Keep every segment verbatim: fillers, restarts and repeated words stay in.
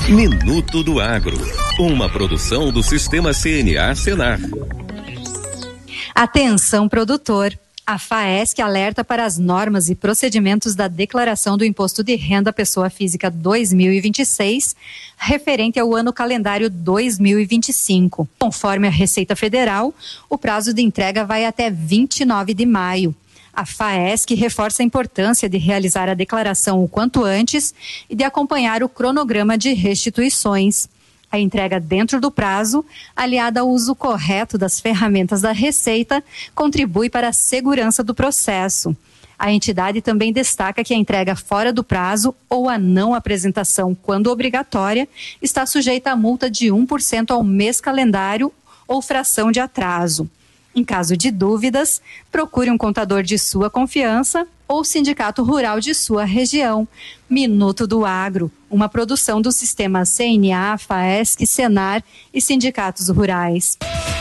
Minuto do Agro, uma produção do Sistema C N A Senar. Atenção, produtor. A FAESC alerta para as normas e procedimentos da Declaração do Imposto de Renda à Pessoa Física dois mil e vinte e seis, referente ao ano calendário dois mil e vinte e cinco. Conforme a Receita Federal, o prazo de entrega vai até vinte e nove de maio. A FAESC reforça a importância de realizar a declaração o quanto antes e de acompanhar o cronograma de restituições. A entrega dentro do prazo, aliada ao uso correto das ferramentas da Receita, contribui para a segurança do processo. A entidade também destaca que a entrega fora do prazo ou a não apresentação, quando obrigatória, está sujeita a multa de um por cento ao mês calendário ou fração de atraso. Em caso de dúvidas, procure um contador de sua confiança ou sindicato rural de sua região. Minuto do Agro, uma produção do Sistema C N A, FAESC, Senar e sindicatos rurais.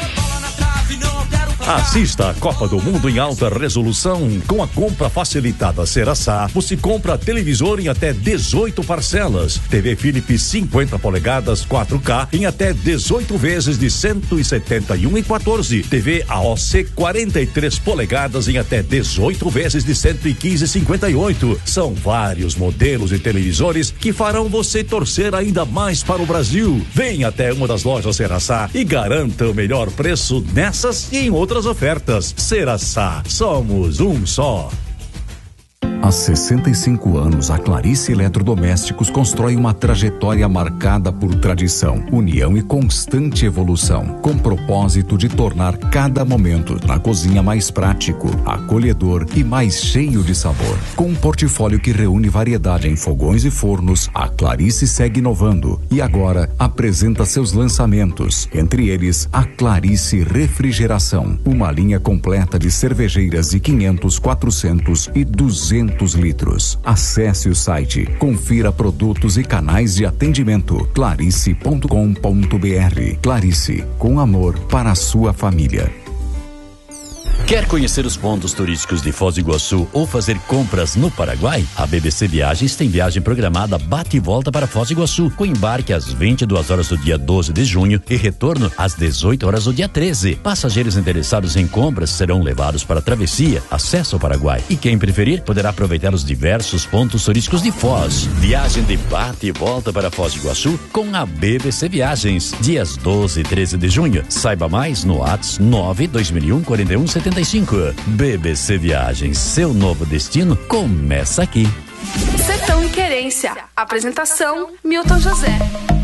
Assista a Copa do Mundo em alta resolução com a compra facilitada Ceraçá. Você compra televisor em até dezoito parcelas. T V Philips cinquenta polegadas quatro K em até dezoito vezes de cento e setenta e um e quatorze. T V A O C quarenta e três polegadas em até dezoito vezes de cento e quinze e cinquenta e oito. São vários modelos de televisores que farão você torcer ainda mais para o Brasil. Venha até uma das lojas Ceraçá e garanta o melhor preço nessas e em outras ofertas. Ceraçá, somos um só. Há sessenta e cinco anos, a Clarice Eletrodomésticos constrói uma trajetória marcada por tradição, união e constante evolução, com propósito de tornar cada momento na cozinha mais prático, acolhedor e mais cheio de sabor. Com um portfólio que reúne variedade em fogões e fornos, a Clarice segue inovando e agora apresenta seus lançamentos, entre eles a Clarice Refrigeração, uma linha completa de cervejeiras de quinhentos, quatrocentos e duzentos litros. Acesse o site, confira produtos e canais de atendimento clarice ponto com ponto br. Clarice, com amor para a sua família. Quer conhecer os pontos turísticos de Foz do Iguaçu ou fazer compras no Paraguai? A B B C Viagens tem viagem programada bate e volta para Foz do Iguaçu, com embarque às vinte e duas horas do dia doze de junho e retorno às dezoito horas do dia treze. Passageiros interessados em compras serão levados para a travessia, acesso ao Paraguai. E quem preferir poderá aproveitar os diversos pontos turísticos de Foz. Viagem de bate e volta para Foz do Iguaçu com a B B C Viagens, dias doze e treze de junho. Saiba mais no WhatsApp nove dois mil e um, quarenta e um, setenta e cinco. B B C Viagens, seu novo destino começa aqui. Sertão e Querência. Apresentação Milton José.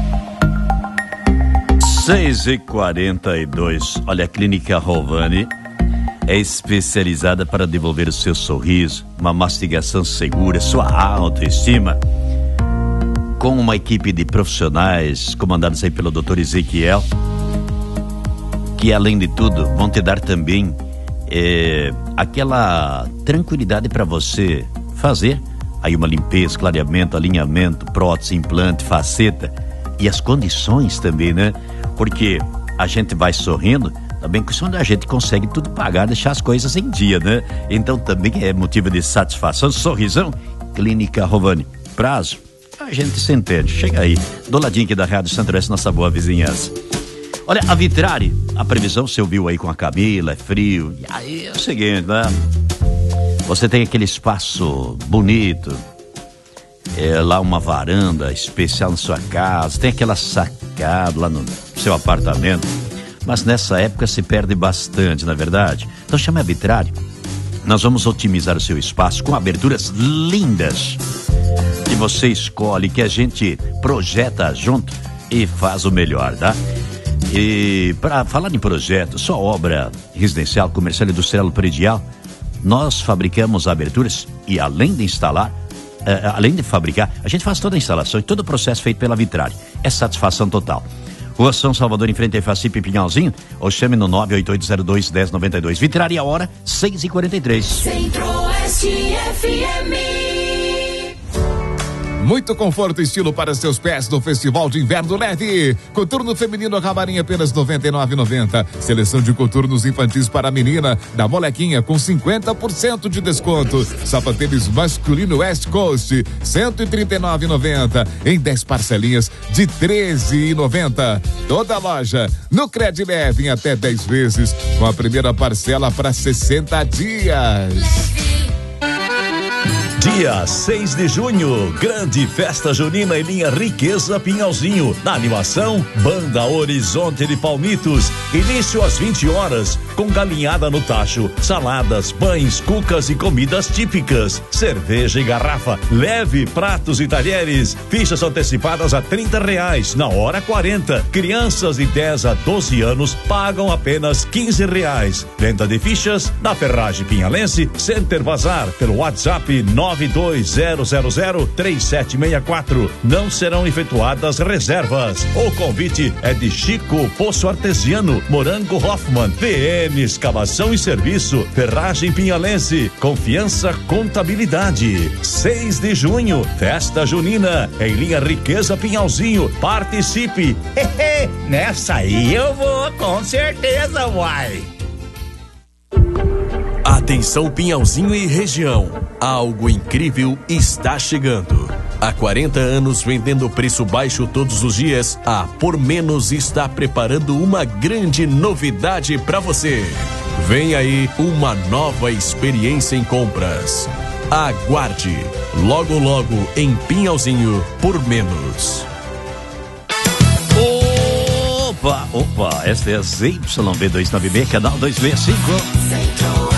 seis e quarenta e dois. Olha, a Clínica Rovani é especializada para devolver o seu sorriso, uma mastigação segura, sua autoestima. Com uma equipe de profissionais comandados aí pelo doutor Ezequiel, que além de tudo vão te dar também É, aquela tranquilidade para você fazer aí uma limpeza, clareamento, alinhamento, prótese, implante, faceta e as condições também, né? Porque a gente vai sorrindo, também quando a gente consegue tudo pagar, deixar as coisas em dia, né? Então também é motivo de satisfação, sorrisão. Clínica Rovani, prazo, a gente se entende, chega aí, do ladinho aqui da Rádio Centro-Oeste, nossa boa vizinhança. Olha, a Vitrari, a previsão você ouviu aí com a Camila, é frio. E aí é o seguinte, né? Você tem aquele espaço bonito, é lá uma varanda especial na sua casa, tem aquela sacada lá no seu apartamento. Mas nessa época se perde bastante, na verdade. Então chame a Vitrari. Nós vamos otimizar o seu espaço com aberturas lindas que você escolhe, que a gente projeta junto e faz o melhor, tá? E para falar em projeto, sua obra residencial, comercial, industrial, predial, nós fabricamos aberturas e além de instalar, uh, além de fabricar, a gente faz toda a instalação e todo o processo feito pela Vitrari. É satisfação total. Rua São Salvador, em frente a Facip Pinhalzinho, ou chame no nove oito oito zero dois, um zero nove dois. Vitrari, a hora, seis e quarenta e três. Centro-Oeste F M. Muito conforto e estilo para seus pés no Festival de Inverno Leve. Coturno feminino Camarim apenas noventa e nove reais e noventa centavos. Seleção de coturnos infantis para a menina da Molequinha com cinquenta por cento de desconto. Sapatênis masculino West Coast cento e trinta e nove reais e noventa centavos em dez parcelinhas de treze reais e noventa centavos. Toda a loja no Cred Leve em até dez vezes com a primeira parcela para sessenta dias. Dia seis de junho, grande festa junina em linha Riqueza Pinhalzinho. Na animação, Banda Horizonte de Palmitos. Início às vinte horas, com galinhada no tacho, saladas, pães, cucas e comidas típicas. Cerveja e garrafa, leve pratos e talheres. Fichas antecipadas a trinta reais, na hora quarenta. Crianças de dez a doze anos pagam apenas quinze reais. Venda de fichas na Ferragem Pinhalense, Center Bazar, pelo WhatsApp nove dois zero zero zero três sete seis quatro. Não serão efetuadas reservas. O convite é de Chico Poço Artesiano, Morango Hoffman, P M Escavação e Serviço, Ferragem Pinhalense, Confiança Contabilidade. seis de junho, festa junina em linha Riqueza Pinhalzinho. Participe. Nessa aí eu vou, com certeza, uai. Atenção Pinhalzinho e região, algo incrível está chegando. Há quarenta anos vendendo preço baixo todos os dias, a Por Menos está preparando uma grande novidade para você. Vem aí uma nova experiência em compras. Aguarde, logo logo em Pinhalzinho Por Menos. Opa, opa, esta é a Z Y B duzentos e noventa e seis, canal duzentos e sessenta e cinco.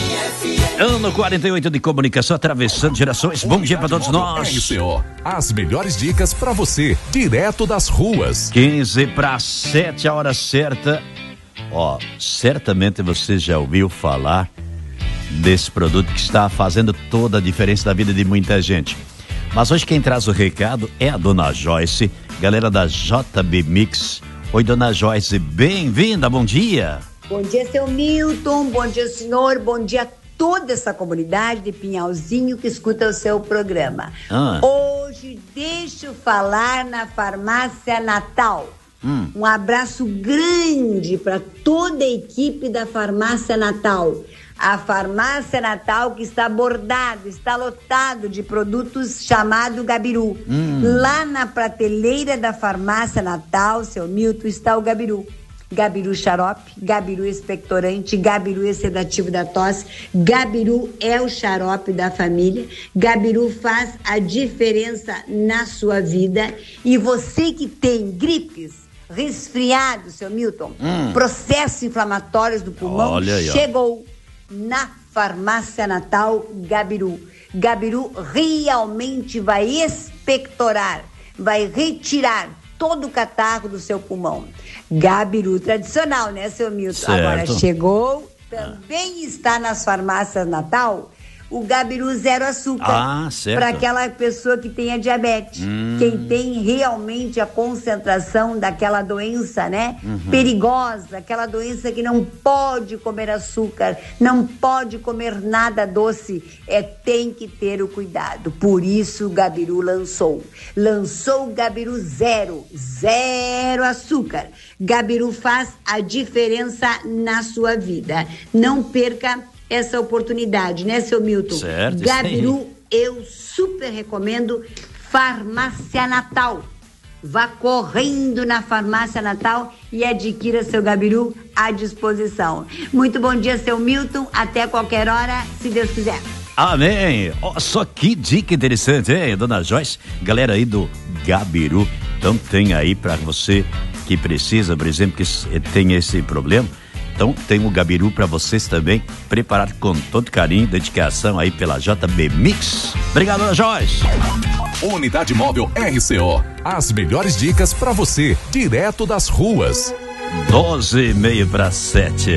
Ano quarenta e oito de comunicação, atravessando gerações. Bom dia para todos nós. R C O, as melhores dicas para você, direto das ruas. quinze para sete, a hora certa. Ó, certamente você já ouviu falar desse produto que está fazendo toda a diferença da vida de muita gente. Mas hoje quem traz o recado é a dona Joyce, galera da J B Mix. Oi, dona Joyce, bem-vinda, bom dia. Bom dia, seu Milton, bom dia, senhor, bom dia a toda essa comunidade de Pinhalzinho que escuta o seu programa. Ah. Hoje deixa eu falar na Farmácia Natal. Hum. Um abraço grande para toda a equipe da Farmácia Natal. A Farmácia Natal que está bordado, está lotado de produtos chamado Gabiru. Hum. Lá na prateleira da Farmácia Natal, seu Milton, está o Gabiru. Gabiru xarope, Gabiru expectorante, Gabiru sedativo da tosse. Gabiru é o xarope da família. Gabiru faz a diferença na sua vida. E você que tem gripes, resfriado, seu Milton, hum. processos inflamatórios do pulmão, olha aí, chegou na Farmácia Natal Gabiru. Gabiru realmente vai expectorar, vai retirar todo o catarro do seu pulmão. Gabiru tradicional, né, seu Milton? Certo. Agora chegou, também ah. está nas farmácias Natal, o Gabiru zero açúcar. Ah, certo. Para aquela pessoa que tem a diabetes. Hum. Quem tem realmente a concentração daquela doença, né? Uhum. Perigosa, aquela doença que não pode comer açúcar, não pode comer nada doce, é, tem que ter o cuidado. Por isso o Gabiru lançou. Lançou o Gabiru zero, zero açúcar. Gabiru faz a diferença na sua vida. Não perca essa oportunidade, né, seu Milton? Certo. Gabiru, eu super recomendo. Farmácia Natal. Vá correndo na Farmácia Natal e adquira seu Gabiru à disposição. Muito bom dia, seu Milton. Até qualquer hora, se Deus quiser. Amém. Oh, só que dica interessante, hein, dona Joyce? Galera aí do Gabiru. Então tem aí para você que precisa, por exemplo, que tem esse problema. Então tem o Gabiru para vocês também, preparado com todo carinho, dedicação aí pela J B Mix. Obrigado, dona Joyce. Unidade Móvel R C O, as melhores dicas para você, direto das ruas. doze e meia para sete.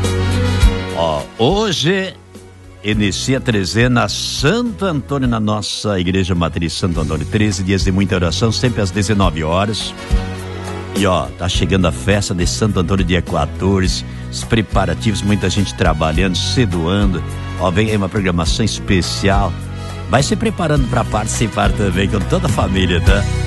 Ó, hoje inicia a trezena Santo Antônio na nossa Igreja Matriz Santo Antônio. treze dias de muita oração, sempre às dezenove horas. E ó, tá chegando a festa de Santo Antônio dia quatorze, os preparativos, muita gente trabalhando, se doando. Ó, vem aí uma programação especial. Vai se preparando para participar também com toda a família, tá?